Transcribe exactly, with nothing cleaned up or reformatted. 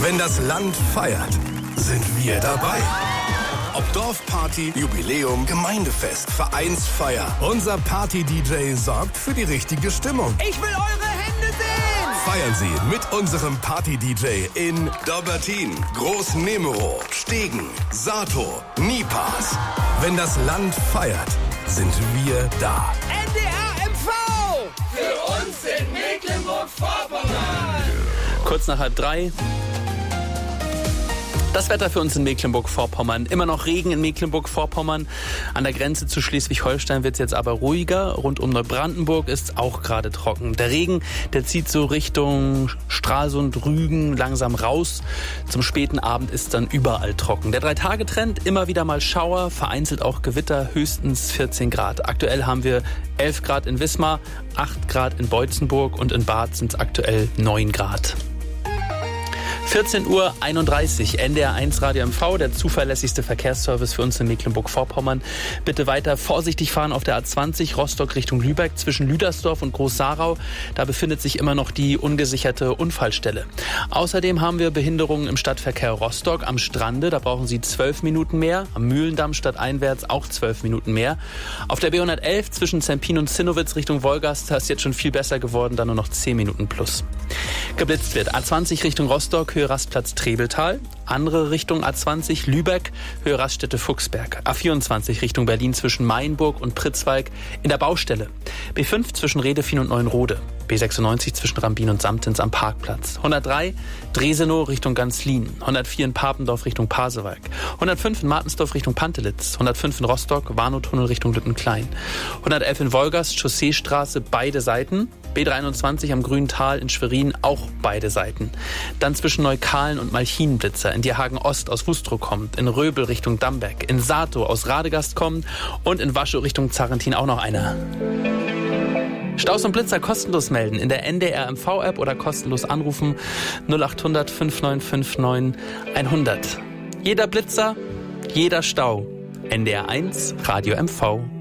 Wenn das Land feiert, sind wir dabei. Ob Dorfparty, Jubiläum, Gemeindefest, Vereinsfeier. Unser Party-D J sorgt für die richtige Stimmung. Ich will eure Hände sehen! Feiern Sie mit unserem Party-D J in Dobbertin, Groß-Nemero, Stegen, Sato, Nipas. Wenn das Land feiert, sind wir da. N D R M V! Für uns in Mecklenburg-Vorpommern! Kurz nach halb drei. Das Wetter für uns in Mecklenburg-Vorpommern. Immer noch Regen in Mecklenburg-Vorpommern. An der Grenze zu Schleswig-Holstein wird es jetzt aber ruhiger. Rund um Neubrandenburg ist es auch gerade trocken. Der Regen, der zieht so Richtung Stralsund, Rügen langsam raus. Zum späten Abend ist dann überall trocken. Der Drei-Tage-Trend, immer wieder mal Schauer, vereinzelt auch Gewitter, höchstens vierzehn Grad. Aktuell haben wir elf Grad in Wismar, acht Grad in Beutzenburg und in Bad sind es aktuell neun Grad. vierzehn Uhr einunddreißig, N D R eins Radio M V, der zuverlässigste Verkehrsservice für uns in Mecklenburg-Vorpommern. Bitte weiter vorsichtig fahren auf der A zwanzig, Rostock Richtung Lübeck, zwischen Lüdersdorf und Groß-Sarau. Da befindet sich immer noch die ungesicherte Unfallstelle. Außerdem haben wir Behinderungen im Stadtverkehr Rostock am Strande. Da brauchen Sie zwölf Minuten mehr. Am Mühlendamm stadteinwärts auch zwölf Minuten mehr. Auf der B hundertelf zwischen Zempin und Zinnowitz Richtung Wolgast, da ist jetzt schon viel besser geworden, da nur noch zehn Minuten plus. Geblitzt wird A zwanzig Richtung Rostock, Höhe Rastplatz Trebeltal. Andere Richtung A zwanzig Lübeck, Höhe Raststätte Fuchsberg. A vierundzwanzig Richtung Berlin zwischen Mainburg und Pritzwalk in der Baustelle. B fünf zwischen Redefin und Neuenrode. B sechsundneunzig zwischen Rambin und Samtens am Parkplatz. hundertdrei Dresenow Richtung Ganzlin. hundertvier in Papendorf Richtung Pasewalk. hundertfünf in Martensdorf Richtung Pantelitz. hundertfünf in Rostock, Warnow-Tunnel Richtung Lüttenklein. hundertelf in Wolgast, Chausseestraße, beide Seiten. B dreiundzwanzig am Grüntal in Schwerin, auch beide Seiten. Dann zwischen Neukalen und Malchinenblitzer, in Dierhagen Ost aus Wustrow kommt, in Röbel Richtung Dambeck, in Sato aus Radegast kommt und in Waschow Richtung Zarrentin auch noch einer. Staus und Blitzer kostenlos melden in der N D R M V-App oder kostenlos anrufen null acht hundert fünf neun fünf neun hundert. Jeder Blitzer, jeder Stau. N D R eins Radio M V.